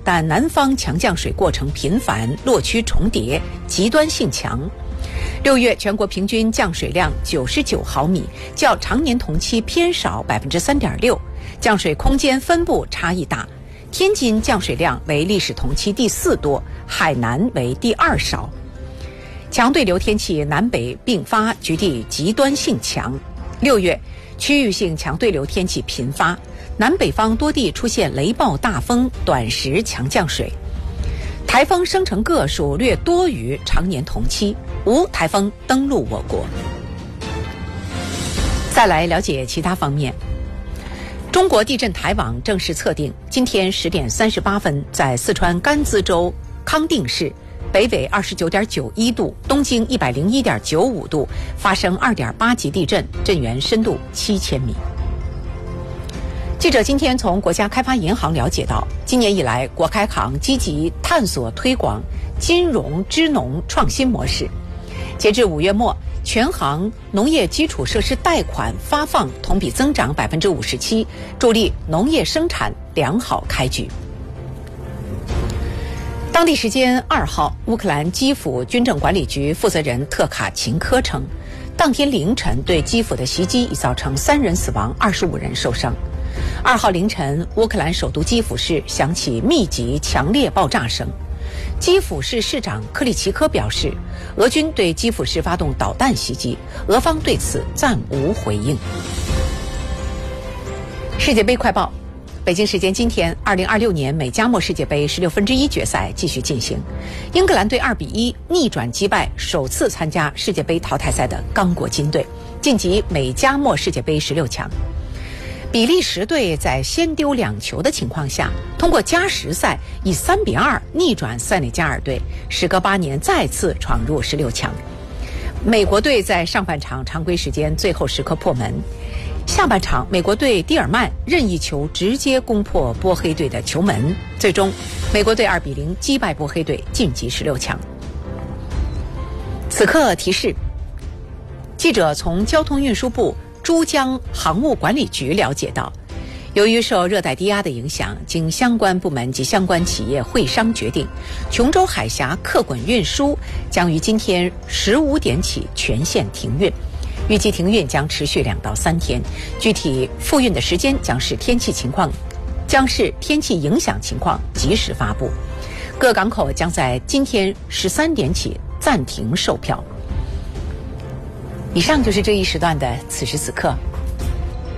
但南方强降水过程频繁，落区重叠，极端性强。6月全国平均降水量99毫米，较常年同期偏少 3.6%， 降水空间分布差异大。天津降水量为历史同期第4多，海南为第2少。强对流天气南北并发，局地极端性强。6月区域性强对流天气频发，南北方多地出现雷暴大风、短时强降水。台风生成个数略多于常年同期，无台风登陆我国。再来了解其他方面。中国地震台网正式测定，今天10点38分，在四川甘孜州康定市北纬29.91度，东经101.95度发生2.8级地震，震源深度7000米。记者今天从国家开发银行了解到，今年以来，国开行积极探索推广金融支农创新模式。截至5月末，全行农业基础设施贷款发放同比增长 57%， 助力农业生产良好开局。当地时间2号，乌克兰基辅军政管理局负责人特卡琴科称，当天凌晨对基辅的袭击已造成3人死亡，25人受伤。2号凌晨，乌克兰首都基辅市响起密集强烈爆炸声。基辅市市长克里奇科表示，俄军对基辅市发动导弹袭击，俄方对此暂无回应。世界杯快报。北京时间今天，2026年美加墨世界杯16分之1决赛继续进行，英格兰队2比1逆转击败首次参加世界杯淘汰赛的刚果金队，晋级美加墨世界杯16强。比利时队在先丢2球的情况下，通过加时赛以3比2逆转塞内加尔队，时隔8年再次闯入16强。美国队在上半场常规时间最后时刻破门，下半场美国队蒂尔曼任意球直接攻破波黑队的球门，最终美国队2比0击败波黑队，晋级16强。此刻提示，记者从交通运输部珠江航务管理局了解到，由于受热带低压的影响，经相关部门及相关企业会商决定，琼州海峡客滚运输将于今天15点起全线停运，预计停运将持续2到3天，具体复运的时间将视天气影响情况及时发布。各港口将在今天13点起暂停售票。以上就是这一时段的此时此刻。